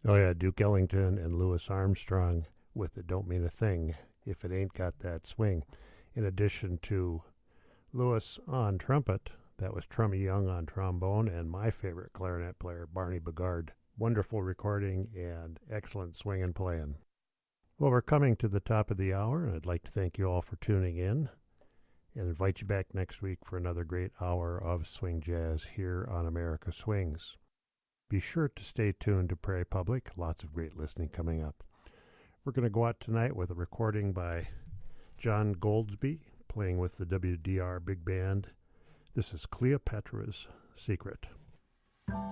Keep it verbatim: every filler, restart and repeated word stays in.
Oh, yeah, Duke Ellington and Louis Armstrong with It Don't Mean a Thing If It Ain't Got That Swing. In addition to Louis on trumpet, that was Trummy Young on trombone, and my favorite clarinet player, Barney Bigard. Wonderful recording and excellent swinging playing. Well, we're coming to the top of the hour, and I'd like to thank you all for tuning in and invite you back next week for another great hour of swing jazz here on America Swings. Be sure to stay tuned to Prairie Public. Lots of great listening coming up. We're going to go out tonight with a recording by John Goldsby, playing with the W D R Big Band. This is Cleopatra's Secret.